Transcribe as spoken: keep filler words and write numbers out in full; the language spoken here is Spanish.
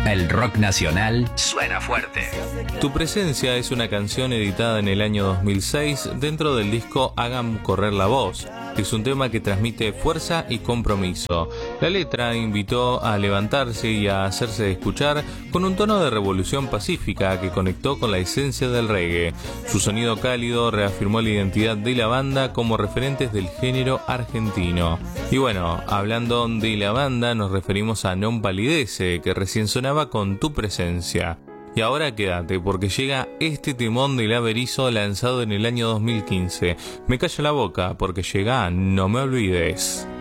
El rock nacional suena fuerte. Tu presencia es una canción editada en el año dos mil seis dentro del disco Hagan correr la voz. Es un tema que transmite fuerza y compromiso. La letra invitó a levantarse y a hacerse escuchar con un tono de revolución pacífica que conectó con la esencia del reggae. Su sonido cálido reafirmó la identidad de la banda como referentes del género argentino. Y bueno, hablando de la banda, nos referimos a Non Palidece, que recién sonaba con Tu Presencia. Y ahora quédate, porque llega este temón de La Berizo lanzado en el año dos mil quince. Me callo la boca, porque llega No Me Olvides.